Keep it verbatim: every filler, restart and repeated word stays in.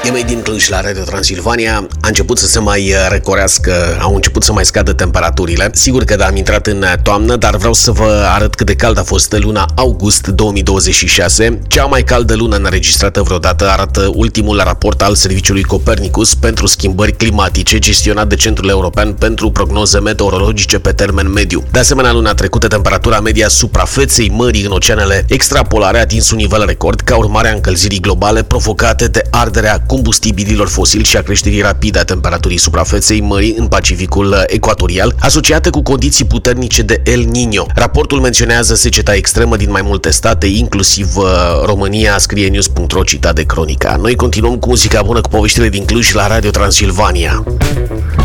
E mai din Cluj la Radio Transilvania a început să se mai recorească, au început să mai scadă temperaturile. Sigur că da, am intrat în toamnă, dar vreau să vă arăt cât de cald a fost luna august două mii douăzeci și șase. Cea mai caldă lună înregistrată vreodată, arată ultimul raport al Serviciului Copernicus pentru schimbări climatice, gestionat de Centrul European pentru Prognoze Meteorologice pe termen mediu. De asemenea, luna trecută, temperatura medie a suprafeței mării în oceanele extrapolare a atins un nivel record ca urmare a încălzirii globale provocate de arderea combustibililor fosili și a creșterii rapide a temperaturii suprafeței mării în Pacificul Ecuatorial, asociate cu condiții puternice de El Niño. Raportul menționează seceta extremă din mai multe state, inclusiv uh, România, scrie news punct ro, citat de Cronica. Noi continuăm cu muzica bună, cu poveștile din Cluj la Radio Transilvania.